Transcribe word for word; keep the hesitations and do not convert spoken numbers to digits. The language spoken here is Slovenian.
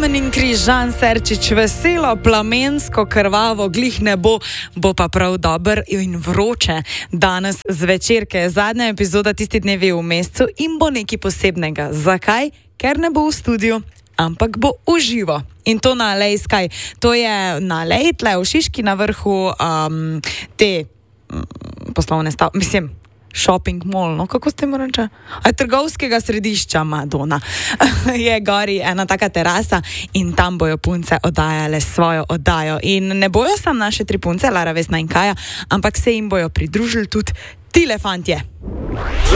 Plamen in Križan Serčič, veselo, plamensko, krvavo, glih ne bo, bo pa prav dober in vroče. Danes zvečer, ker je zadnja epizoda tisti dnevi v mesecu in bo nekaj posebnega. Zakaj? Ker ne bo v studiu, ampak bo v živo. In to na Alej Sky. To je na Alej, tle v Šiški na vrhu um, te um, poslovne stavbe, mislim, shopping mall, no, kako ste mu reče? Aj, trgovskega središča Madona. Je gori ena taka terasa in tam bojo punce oddajale svojo oddajo. In ne bojo sam naše tri punce, Lara, Vesna in Kaja, ampak se jim bojo pridružili tudi tile fantje.